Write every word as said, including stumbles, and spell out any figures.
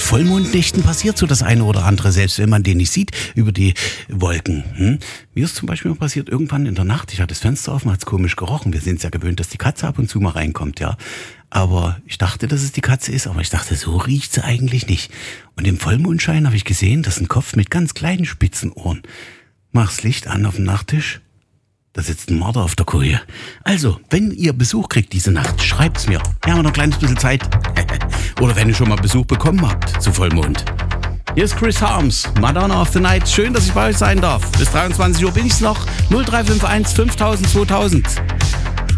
Vollmondnächten passiert so das eine oder andere, selbst wenn man den nicht sieht über die Wolken. Hm? Mir ist zum Beispiel passiert, irgendwann in der Nacht, ich hatte das Fenster offen, hat es komisch gerochen. Wir sind es ja gewöhnt, dass die Katze ab und zu mal reinkommt, ja. Aber ich dachte, dass es die Katze ist, aber ich dachte, so riecht sie eigentlich nicht. Und im Vollmondschein habe ich gesehen, das ist ein Kopf mit ganz kleinen spitzen Ohren. Mach's Licht an auf dem Nachttisch. Da sitzt ein Marder auf der Koje. Also, wenn ihr Besuch kriegt diese Nacht, schreibt's mir. Wir haben noch ein kleines bisschen Zeit. Oder wenn ihr schon mal Besuch bekommen habt zu Vollmond. Hier ist Chris Harms, Madonna of the Night. Schön, dass ich bei euch sein darf. Bis dreiundzwanzig Uhr bin ich's noch. null drei fünf eins fünftausend zweitausend.